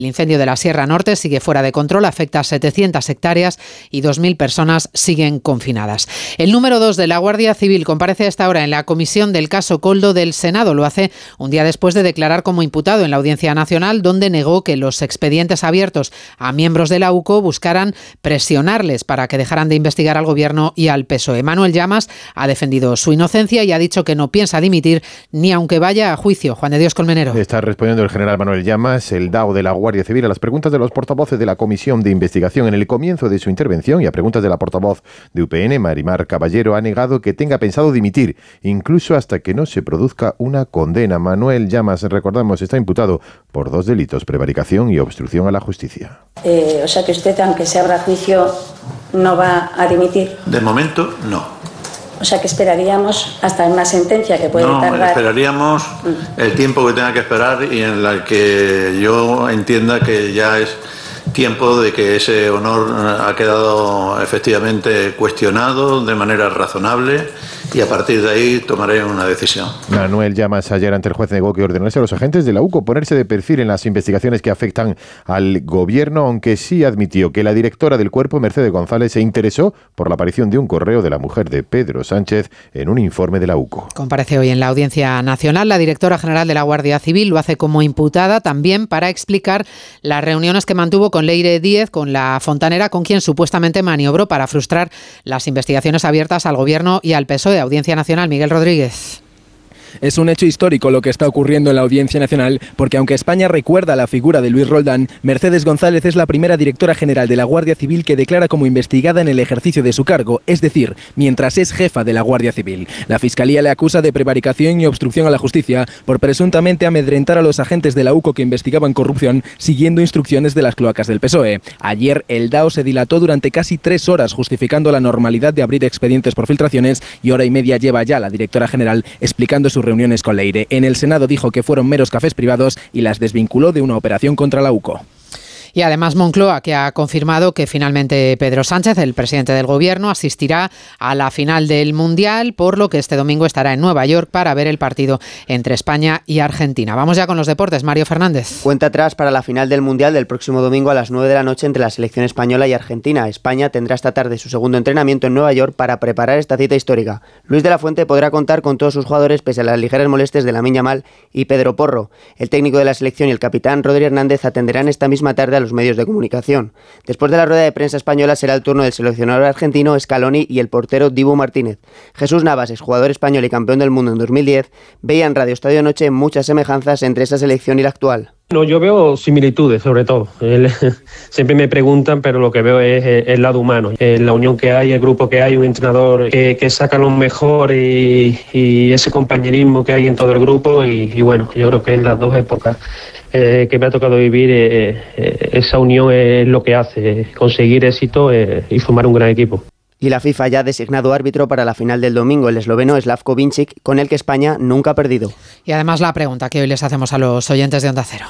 El incendio de la Sierra Norte sigue fuera de control, afecta a 700 hectáreas y 2.000 personas siguen confinadas. El número 2 de la Guardia Civil comparece a esta hora en la comisión del caso Koldo del Senado. Lo hace un día después de declarar como imputado en la Audiencia Nacional, donde negó que los expedientes abiertos a miembros de la UCO buscaran presionarles para que dejaran de investigar al Gobierno y al PSOE. Manuel Llamas ha defendido su inocencia y ha dicho que no piensa dimitir ni aunque vaya a juicio. Juan de Dios Colmenero. Está respondiendo el general Manuel Llamas, el DAO de la Guardia Civil, a las preguntas de los portavoces de la Comisión de Investigación. En el comienzo de su intervención y a preguntas de la portavoz de UPN, Marimar Caballero, ha negado que tenga pensado dimitir, incluso hasta que no se produzca una condena. Manuel Llamas, recordamos, está imputado por 2 delitos: prevaricación y obstrucción a la justicia. O sea que usted, aunque se abra juicio, no va a dimitir. De momento, no. O sea que esperaríamos hasta una sentencia que puede tardar. No, esperaríamos el tiempo que tenga que esperar y en la que yo entienda que ya es tiempo de que ese honor ha quedado efectivamente cuestionado de manera razonable y a partir de ahí tomaré una decisión. Manuel Llamas ayer ante el juez negó que ordenase a los agentes de la UCO ponerse de perfil en las investigaciones que afectan al Gobierno, aunque sí admitió que la directora del cuerpo, Mercedes González, se interesó por la aparición de un correo de la mujer de Pedro Sánchez en un informe de la UCO. Comparece hoy en la Audiencia Nacional. La directora general de la Guardia Civil lo hace como imputada también para explicar las reuniones que mantuvo con Leire Díez, con la fontanera, con quien supuestamente maniobró para frustrar las investigaciones abiertas al Gobierno y al PSOE. Audiencia Nacional, Miguel Rodríguez. Es un hecho histórico lo que está ocurriendo en la Audiencia Nacional, porque aunque España recuerda la figura de Luis Roldán, Mercedes González es la primera directora general de la Guardia Civil que declara como investigada en el ejercicio de su cargo, es decir, mientras es jefa de la Guardia Civil. La Fiscalía le acusa de prevaricación y obstrucción a la justicia por presuntamente amedrentar a los agentes de la UCO que investigaban corrupción siguiendo instrucciones de las cloacas del PSOE. Ayer el DAO se dilató durante casi 3 horas justificando la normalidad de abrir expedientes por filtraciones y hora y media lleva ya la directora general explicando sus reuniones con Leire. En el Senado dijo que fueron meros cafés privados y las desvinculó de una operación contra la UCO. Y además Moncloa, que ha confirmado que finalmente Pedro Sánchez, el presidente del Gobierno, asistirá a la final del Mundial, por lo que este domingo estará en Nueva York para ver el partido entre España y Argentina. Vamos ya con los deportes. Mario Fernández. Cuenta atrás para la final del Mundial del próximo domingo a las 9 de la noche entre la selección española y Argentina. España tendrá esta tarde su segundo entrenamiento en Nueva York para preparar esta cita histórica. Luis de la Fuente podrá contar con todos sus jugadores pese a las ligeras molestias de Lamine Yamal y Pedro Porro. El técnico de la selección y el capitán Rodri Hernández atenderán esta misma tarde a los medios de comunicación. Después de la rueda de prensa española será el turno del seleccionador argentino Scaloni y el portero Dibu Martínez. Jesús Navas, exjugador español y campeón del mundo en 2010, veía en Radio Estadio Noche muchas semejanzas entre esa selección y la actual. No, yo veo similitudes, sobre todo. Siempre me preguntan, pero lo que veo es el lado humano. La unión que hay, el grupo que hay, un entrenador que saca lo mejor y ese compañerismo que hay en todo el grupo. Y bueno, yo creo que en las dos épocas que me ha tocado vivir, esa unión es lo que hace conseguir éxito y formar un gran equipo. Y la FIFA ya ha designado árbitro para la final del domingo, el esloveno Slavko Vincic, con el que España nunca ha perdido. Y además la pregunta que hoy les hacemos a los oyentes de Onda Cero.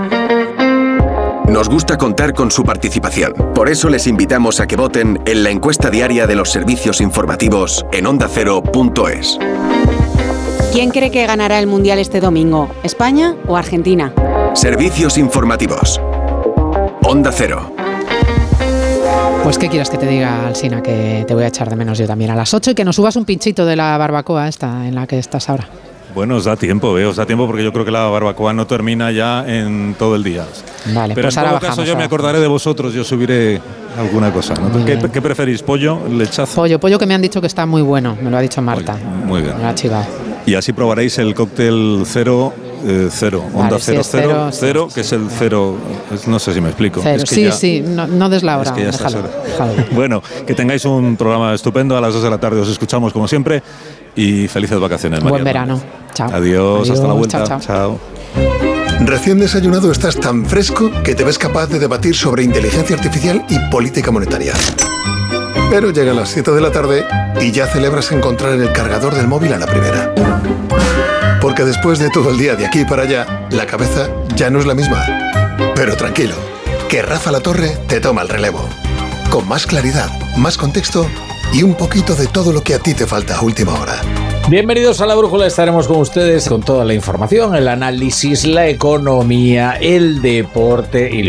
Nos gusta contar con su participación. Por eso les invitamos a que voten en la encuesta diaria de los servicios informativos en ondacero.es. ¿Quién cree que ganará el Mundial este domingo? ¿España o Argentina? Servicios informativos. Onda Cero. Pues ¿qué quieres que te diga, Alsina? Que te voy a echar de menos yo también a las 8 y que nos subas un pinchito de la barbacoa esta en la que estás ahora. Bueno, os da tiempo porque yo creo que la barbacoa no termina ya en todo el día. Vale, pero pues en ahora todo caso bajamos, yo me acordaré de vosotros, yo subiré alguna cosa, ¿no? ¿Qué preferís, pollo, lechazo? Pollo que me han dicho que está muy bueno, me lo ha dicho Marta. Muy bien. Me lo ha chivado. Y así probaréis el cóctel cero, Onda vale, 000, que es el cero, no sé si me explico. Cero. Es que sí, no des la hora, es que ya déjalo. Bueno, que tengáis un programa estupendo, a las 2 de la tarde os escuchamos como siempre y felices vacaciones, María. Buen verano. Chao. Adiós, hasta la vuelta. Chao. Recién desayunado estás tan fresco que te ves capaz de debatir sobre inteligencia artificial y política monetaria. Pero llegan las 7 de la tarde y ya celebras encontrar el cargador del móvil a la primera. Porque después de todo el día de aquí para allá, la cabeza ya no es la misma. Pero tranquilo, que Rafa La Torre te toma el relevo. Con más claridad, más contexto y un poquito de todo lo que a ti te falta a última hora. Bienvenidos a La Brújula, estaremos con ustedes con toda la información, el análisis, la economía, el deporte y